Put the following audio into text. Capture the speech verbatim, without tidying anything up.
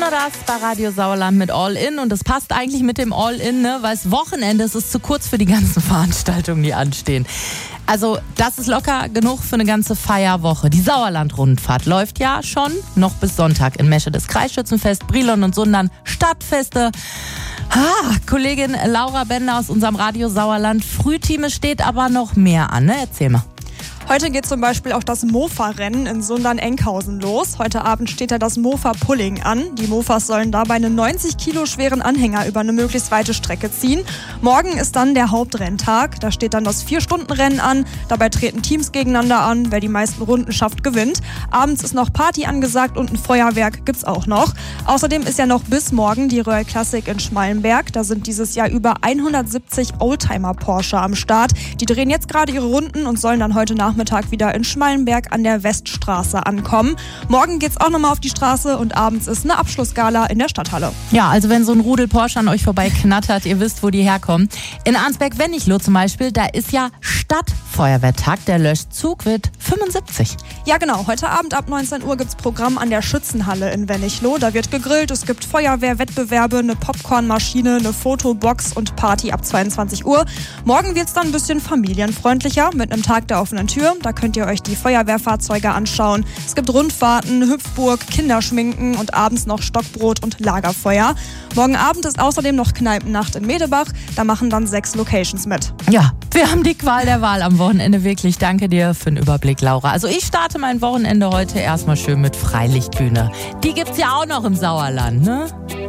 Bruno Das bei Radio Sauerland mit All In. Und das passt eigentlich mit dem All In, ne? Weil es Wochenende ist, es ist zu kurz für die ganzen Veranstaltungen, die anstehen. Also das ist locker genug für eine ganze Feierwoche. Die Sauerland-Rundfahrt läuft ja schon noch bis Sonntag in Meschede. Das Kreisschützenfest, Brilon und Sundern, Stadtfeste. Ah, Kollegin Laura Bender aus unserem Radio Sauerland Frühteam, es steht aber noch mehr an, ne? Erzähl mal. Heute geht zum Beispiel auch das Mofa-Rennen in Sundern-Enkhausen los. Heute Abend steht da das Mofa-Pulling an. Die Mofas sollen dabei einen neunzig Kilo schweren Anhänger über eine möglichst weite Strecke ziehen. Morgen ist dann der Hauptrenntag. Da steht dann das vier-Stunden-Rennen an. Dabei treten Teams gegeneinander an. Wer die meisten Runden schafft, gewinnt. Abends ist noch Party angesagt und ein Feuerwerk gibt's auch noch. Außerdem ist ja noch bis morgen die Royal Classic in Schmallenberg. Da sind dieses Jahr über hundertsiebzig Oldtimer Porsche am Start. Die drehen jetzt gerade ihre Runden und sollen dann heute Nachmittag wieder in Schmallenberg an der Weststraße ankommen. Morgen geht's auch nochmal auf die Straße und abends ist eine Abschlussgala in der Stadthalle. Ja, also wenn so ein Rudel Porsche an euch vorbei knattert, ihr wisst, wo die herkommen. In Arnsberg-Wennichloh zum Beispiel, da ist ja Stadtfeuerwehrtag. Der Löschzug wird fünfundsiebzig. Ja genau, heute Abend ab neunzehn Uhr gibt's Programm an der Schützenhalle in Wennichloh. Da wird gegrillt, es gibt Feuerwehrwettbewerbe, eine Popcornmaschine, eine Fotobox und Party ab zweiundzwanzig Uhr. Morgen wird's dann ein bisschen familienfreundlicher mit einem Tag der offenen Tür. Da könnt ihr euch die Feuerwehrfahrzeuge anschauen. Es gibt Rundfahrten, Hüpfburg, Kinderschminken und abends noch Stockbrot und Lagerfeuer. Morgen Abend ist außerdem noch Kneipennacht in Medebach. Da machen dann sechs Locations mit. Ja, wir haben die Qual der Wahl am Wochenende wirklich. Danke dir für den Überblick, Laura. Also ich starte mein Wochenende heute erstmal schön mit Freilichtbühne. Die gibt's ja auch noch im Sauerland, ne?